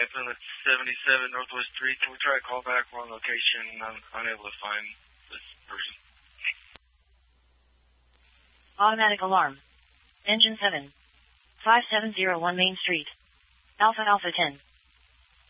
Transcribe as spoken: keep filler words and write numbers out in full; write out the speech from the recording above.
Anthony seventy-seven Northwest three. Can we try a call back? We're on location. I'm unable to find this person. Automatic alarm. Engine seven. five seven zero one Main Street. Alpha Alpha ten.